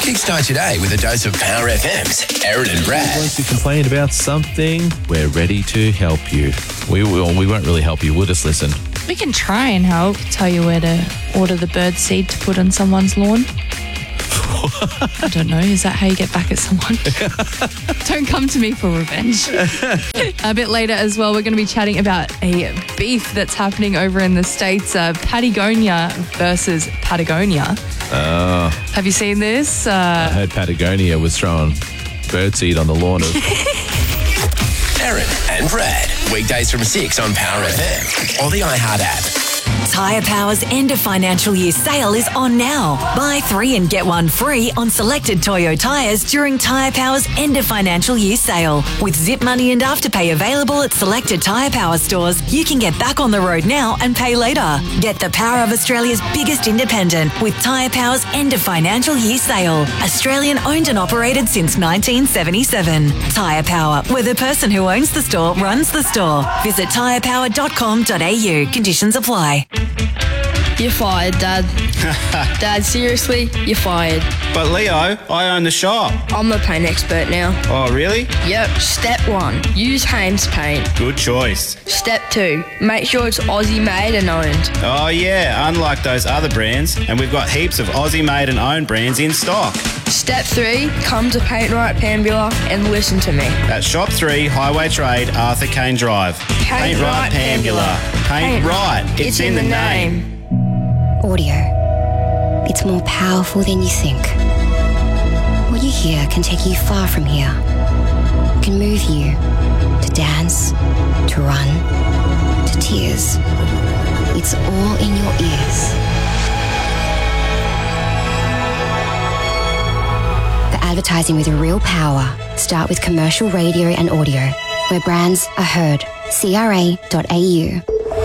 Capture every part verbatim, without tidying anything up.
Kickstart your day with a dose of Power F M's Erin and Brad. Once you complain about something, we're ready to help you. We will. We won't really help you. We'll just listen. We can try and help. Tell you where to order the bird seed to put on someone's lawn. I don't know. Is that how you get back at someone? Don't come to me for revenge. A bit later as well, we're going to be chatting about a beef that's happening over in the States. Uh, Patagonia versus Patagonia. Oh. Have you seen this? Uh, I heard Patagonia was throwing birdseed on the lawn of... Erin and Brad. Weekdays from six on Power F M or the iHeart app. Tyre Power's end of financial year sale is on now. Buy three and get one free on selected Toyo tyres during Tyre Power's end of financial year sale. With Zip Money and Afterpay available at selected Tyre Power stores, you can get back on the road now and pay later. Get the power of Australia's biggest independent with Tyre Power's end of financial year sale. Australian owned and operated since nineteen seventy-seven. Tyre Power, where the person who owns the store runs the store. Visit tyre power dot com dot a u. Conditions apply. You're fired, Dad. Dad, seriously, you're fired. But Leo, I own the shop. I'm the paint expert now. Oh, really? Yep. Step one, use Haynes paint. Good choice. Step two, make sure it's Aussie made and owned. Oh, yeah, unlike those other brands, and we've got heaps of Aussie made and owned brands in stock. Step three, come to Paint Right Pambula and listen to me. At Shop three, Highway Trade, Arthur Kane Drive. Paint, Paint Right Pambula. Paint, Paint Right. It's, it's in, in the name. name. Audio. It's more powerful than you think. What you hear can take you far from here. It can move you to dance, to run, to tears. It's all in your ears. For advertising with real power, start with commercial radio and audio, where brands are heard. C R A dot A U.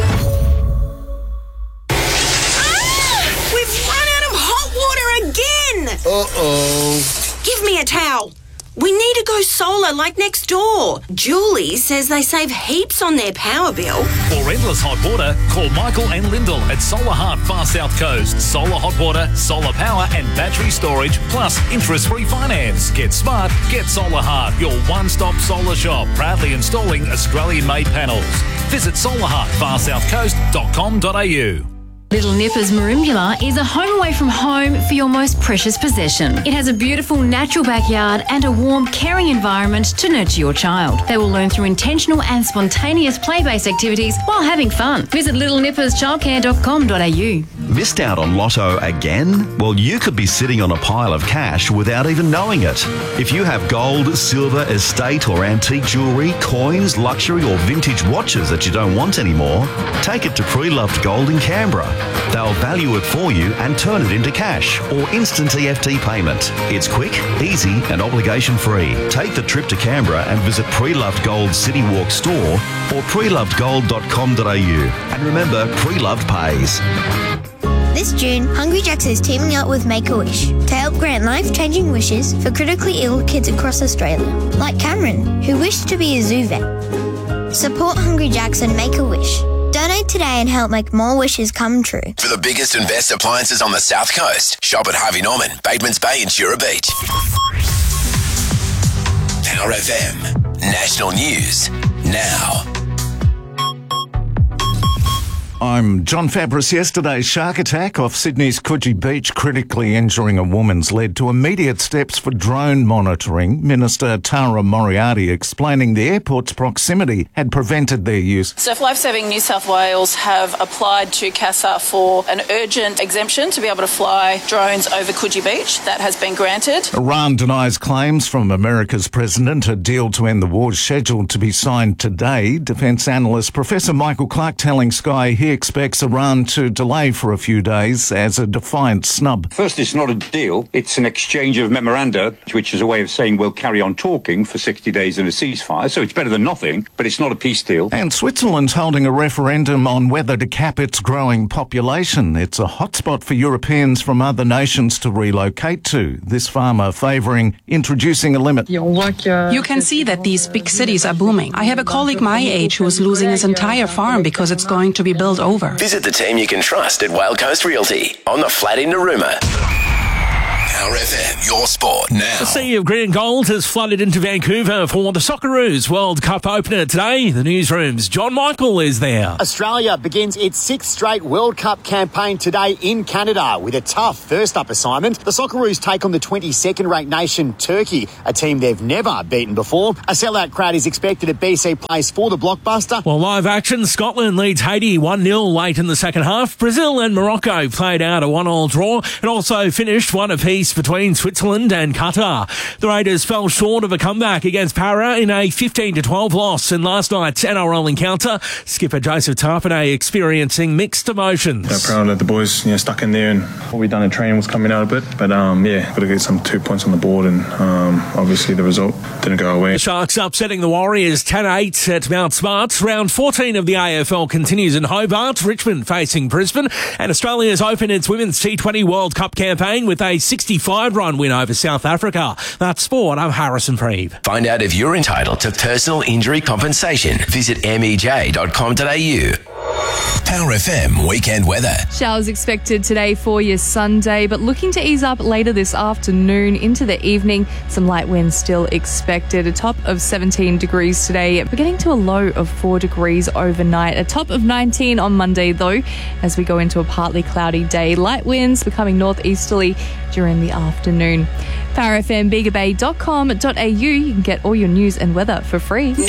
Uh-oh. Give me a towel. We need to go solar like next door. Julie says they save heaps on their power bill. For endless hot water, call Michael and Lyndall at Solar Heart Far South Coast. Solar hot water, solar power and battery storage, plus interest-free finance. Get smart, get Solar Heart, your one-stop solar shop. Proudly installing Australian-made panels. Visit solar heart far south coast dot com dot a u. Little Nippers Merimbula is a home away from home for your most precious possession. It has a beautiful natural backyard and a warm, caring environment to nurture your child. They will learn through intentional and spontaneous play-based activities while having fun. Visit little nippers childcare dot com dot a u. Missed out on Lotto again? Well, you could be sitting on a pile of cash without even knowing it. If you have gold, silver, estate or antique jewellery, coins, luxury or vintage watches that you don't want anymore, take it to Pre-Loved Gold in Canberra. They'll value it for you and turn it into cash or instant E F T payment. It's quick, easy and obligation free. Take the trip to Canberra and visit Pre-Loved Gold City Walk store or pre loved gold dot com dot a u. And remember, Pre-Loved pays. This June, Hungry Jack's is teaming up with Make-A-Wish to help grant life-changing wishes for critically ill kids across Australia, like Cameron, who wished to be a zoo vet. Support Hungry Jack's and Make-A-Wish. Donate today and help make more wishes come true. For the biggest and best appliances on the South Coast, shop at Harvey Norman, Batemans Bay and Shura Beach. Power F M, national news, now. I'm John Fabris. Yesterday's shark attack off Sydney's Coogee Beach, critically injuring a woman's, led to immediate steps for drone monitoring. Minister Tara Moriarty explaining the airport's proximity had prevented their use. Surf Lifesaving New South Wales have applied to CASA for an urgent exemption to be able to fly drones over Coogee Beach. That has been granted. Iran denies claims from America's president. A deal to end the war is scheduled to be signed today. Defence analyst Professor Michael Clark telling Sky he expects Iran to delay for a few days as a defiant snub. First, it's not a deal. It's an exchange of memoranda, which is a way of saying we'll carry on talking for sixty days in a ceasefire. So it's better than nothing, but it's not a peace deal. And Switzerland's holding a referendum on whether to cap its growing population. It's a hotspot for Europeans from other nations to relocate to. This farmer favouring introducing a limit. You can see that these big cities are booming. I have a colleague my age who is losing his entire farm because it's going to be built over. Visit the team you can trust at Whale Coast Realty on the flat in Narooma. Power F M, your sport now. The sea of green and gold has flooded into Vancouver for the Socceroos World Cup opener today. The newsroom's John Michael is there. Australia begins its sixth straight World Cup campaign today in Canada with a tough first-up assignment. The Socceroos take on the twenty-second ranked nation Turkey, a team they've never beaten before. A sellout crowd is expected at B C Place for the blockbuster. Well, live action, Scotland leads Haiti one nil late in the second half. Brazil and Morocco played out a one-all draw. It also finished one apiece between Switzerland and Qatar. The Raiders fell short of a comeback against Para in a fifteen to twelve loss in last night's N R L encounter. Skipper Joseph Tarpanay experiencing mixed emotions. Yeah, proud that the boys, you know, stuck in there, and what we done in training was coming out a bit. But um, yeah, got to get some two points on the board, and um, obviously the result didn't go away. The Sharks upsetting the Warriors ten eight at Mount Smart. Round fourteen of the A F L continues in Hobart. Richmond facing Brisbane, and Australia's opened its Women's T twenty World Cup campaign with a sixty-five run win over South Africa. That's sport. I'm Harrison Preeve. Find out if you're entitled to personal injury compensation. Visit m e j dot com dot a u. Power F M weekend weather. Showers expected today for your Sunday, but looking to ease up later this afternoon into the evening. Some light winds still expected. A top of seventeen degrees today. We're getting to a low of four degrees overnight. A top of nineteen on Monday, though, as we go into a partly cloudy day. Light winds becoming northeasterly during the afternoon. power f m bega bay dot com dot a u. You can get all your news and weather for free.